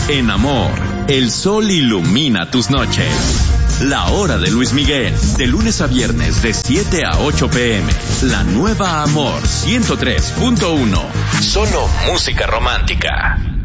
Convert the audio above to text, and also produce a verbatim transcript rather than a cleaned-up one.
En Amor, el sol ilumina tus noches. La hora de Luis Miguel, de lunes a viernes de siete a ocho pm. La nueva Amor ciento tres punto uno. Solo música romántica.